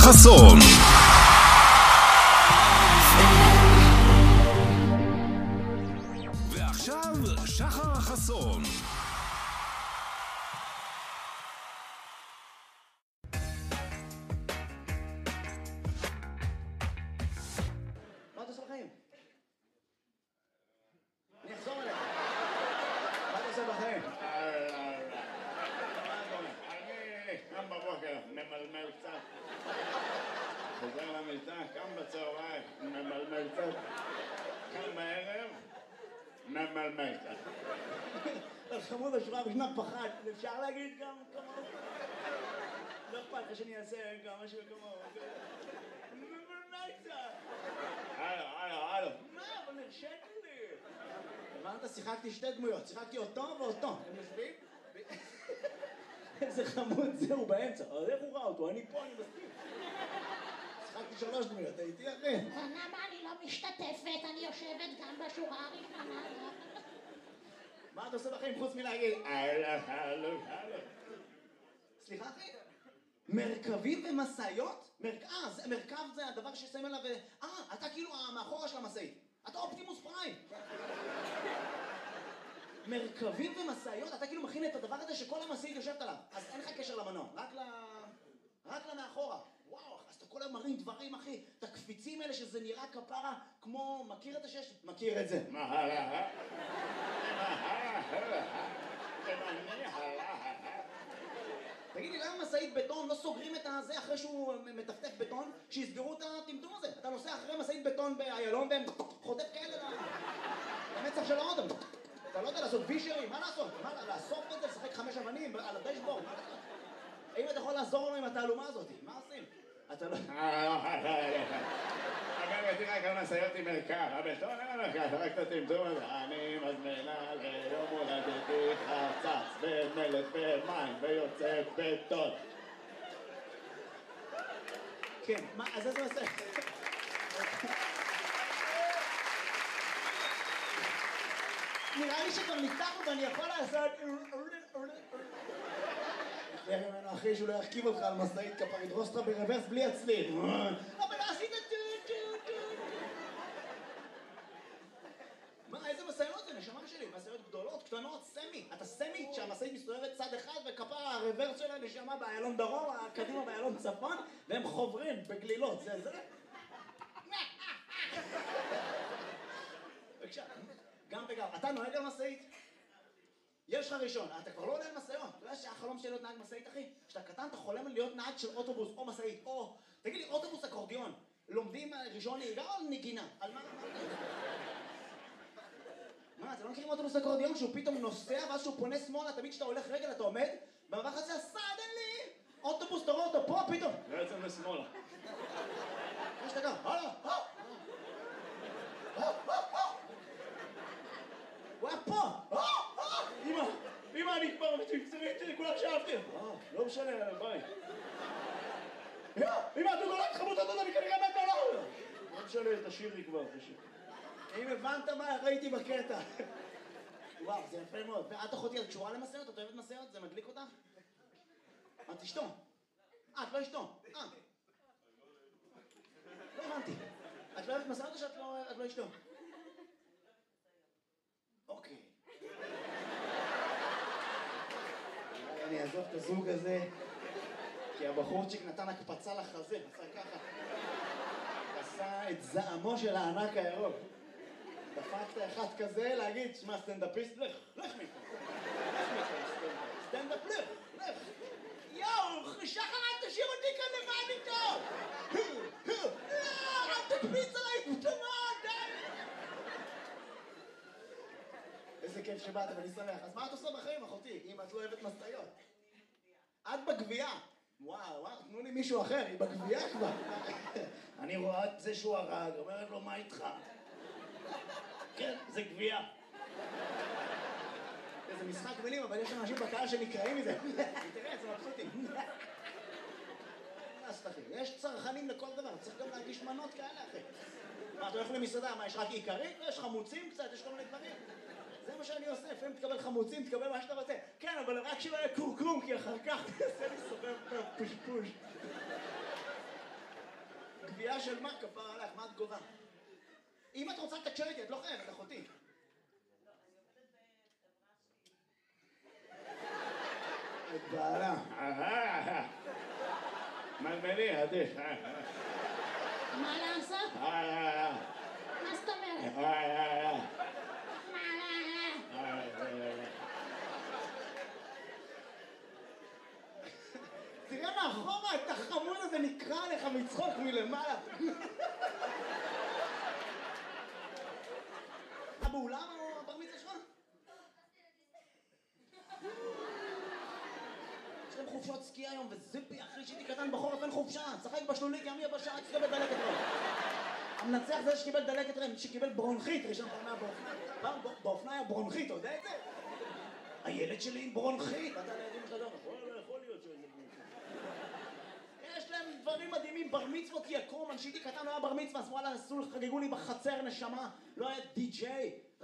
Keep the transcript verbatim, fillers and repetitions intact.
חסון. ועכשיו שחר חסון. מה אתה עושה בחיים? אני אחזור אליך. מה אתה עושה בחיים? אני קם בבוקר, ממלמל קצת. חוזר למיטה, קם בצהריים, ממלמל קצת. קם בערב, ממלמל קצת. חמוד, השורה הראשונה פחד. אפשר להגיד גם כמוהו? לא אכפת לך שאני אעשה גם משהו כמוהו. ממלמל קצת. הלו, הלו, הלו. מה? אבל נרשת לי. הבנת? שיחקתי שתי דמויות. שיחקתי אותו ואותו. הם יושבים? איזה חמוד זהו באמצע. אז איך הוא ראה אותו? אני פה, אני מסכים. שיחקתי שלוש דמויות. הייתי אחי. למה אני לא משתתפת? אני יושבת גם בשורה הראשונה. מה אתה עושה בחיים חוץ מלהגיד? הלו, הלו, הלו. סליחה אחי? מרכבים ומשאיות? אה, מרכב זה הדבר ששמים עליו... אה, אתה כאילו מאחורה של המשאית. אתה אופטימוס פריים. מרכבים ומשאיות? אתה כאילו מכין את הדבר הזה שכל המשאית יושבת עליו. אז אין לך קשר למנוע, רק ל... רק למאחורה. וואו, אז אתה כל היום מרים דברים, אחי. את הקפיצים האלה שזה נראה כפרה כמו... מכיר את השש? מכיר את זה. מה הלאה? מה הלאה? תמני הלאה. תגיד לי, למה משאית בטון לא סוגרים את הזה אחרי שהוא מטפטף בטון, שיסגרו את הטמטום הזה? אתה נוסע אחרי משאית בטון באיילון והם חוטף כאלה למצח של האוטו. אתה לא יודע לעשות וישרים, מה לעשות? מה, לאסוף את זה, לשחק חמש אבנים על הדשבורד? מה לעשות? האם אתה יכול לעזור לנו עם התעלומה הזאת? מה עושים? אתה לא... אגב, הייתי רק על משאיות עם מרכב, הבטון אין מרכב, רק את הטמטום הזה. אני מזמינה ליום הולדתי חצץ במלט במים ויוצא בטון. כן, מה, אז איזה משאית? נראה לי שכבר ניתחנו ואני יכול לעשות... תראה ממנו אחרי שהוא לא ירכיב אותך על משאית כפר, ידרוס אותך ברוורס בלי הצליל. אבל עשית טו טו טו. מה, איזה משאיות זה? נשמה שלי, משאיות גדולות, קטנות, סמי. אתה סמי שהמשאית מסתובבת צד אחד וכפר הרוורס שלה נשמה באיילון דרום, קדימה באיילון צפון, והם חוברים בגלילות, זה זה? בבקשה, גם וגם. אתה נוהג על משאית? יש לך ראשון, אתה כבר לא עולה על משאיות. אתה יודע שהחלום שלי להיות נהג משאית, אחי? כשאתה קטן אתה חולם להיות נהג של אוטובוס או משאית, או... תגיד לי, אוטובוס אקורדיון, לומדים ראשון נהיגה או נגינה? על מה? מה, אתם לא מכירים אוטובוס אקורדיון שהוא פתאום נוסע ואז שהוא פונה שמאלה, תמיד כשאתה הולך רגל אתה עומד במעבר הזה, סדנלי! אוטובוס, אתה רואה אותו פה פתאום. בעצם לשמאלה. מה שאתה גם, הלו, הו! הוא היה פה! אמא, אמא, אני כבר מצמצמי שלי, כולה שאהבתי. לא משנה, ביי. אמא, אתה גולת חמוד, אתה אני כנראה מת עליו. לא משנה, תשאיר לי כבר, תשאיר. אם הבנת מה ראיתי בקטע. וואו, זה יפה מאוד. ואת אחותי, את קשורה למסעות? את אוהבת מסעות? זה מדליק אותך? את אשתו. אה, את לא אשתו. אה. לא הבנתי. את לא אוהבת מסעות או שאת לא אשתו? אוקיי. אני אעזוב את הזוג הזה, כי הבחורצ'יק נתן הקפצה לחזה, עשה ככה. עשה את זעמו של הענק הירוק. דפקת אחד כזה להגיד, שמע, סטנדאפיסט, לך, לך מפה. לך מפה, סטנדאפ, לך, לך. יואו, שחר, אל תשאיר אותי כאן לבד איתו. לא, אל תקפיץ עליי פתאום, די. איזה כיף שבאת, ואני שמח. אז מה את עושה בחיים, אחותי, אם את לא אוהבת משאיות? את בגבייה. וואו, וואו, תנו לי מישהו אחר, היא בגבייה כבר. אני רואה את זה שהוא הרג, אומרת לו, מה איתך? כן, זה גבייה. זה משחק מילים, אבל יש אנשים בקהל שנקראים מזה. תראה, זה מבסוטים. יש צרכנים לכל דבר, צריך גם להגיש מנות כאלה, אחי. מה, אתה הולך למסעדה, מה, יש רק עיקרית? יש חמוצים קצת, יש כל מיני דברים. זה מה שאני עושה, לפעמים תקבל חמוצים, תקבל מה שאתה רוצה. כן, אבל רק שלא יהיה קורקום, כי אחר כך תעשה לי סובב פושפוש. של מה? כפרה עליך, מה את גובה? אם את רוצה לתקשר איתי, את לא חייבת, אחותי. את בעלה. מלמלי, עדיף. מה לעשות? מה זאת אומרת? תראה מאחורה, את החמוד הזה נקרא עליך מצחוק מלמעלה. אתה באולם או הבר מצווה שלך? יש להם חופשות סקי היום, וזיפי, אחי שהייתי קטן בחורף אין חופשה. צחק בשלולית, ימי הבשעה, שקיבל דלקת רם. המנצח זה שקיבל דלקת רם, שקיבל ברונכית, ראשון פעם באופניים. באופניים היה ברונכית, אתה יודע את זה? הילד שלי עם ברונכית. אתה לידים לך דום, יכול להיות שזה ברונכית. יש להם דברים מדהימים, בר מצוות יקום, כשהייתי קטן לא היה בר מצווה, אז וואלה, עשו, חגגו לי בחצר נשמה, לא היה די-ג'יי.